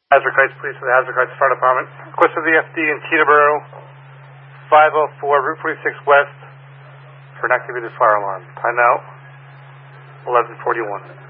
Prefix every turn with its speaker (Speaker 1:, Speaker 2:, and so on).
Speaker 1: Hazard Heights Police for the Hazard Heights Fire Department. Request of the FD in Teterboro, 504 Route 46 West for an activated fire alarm. Time now, 11:41.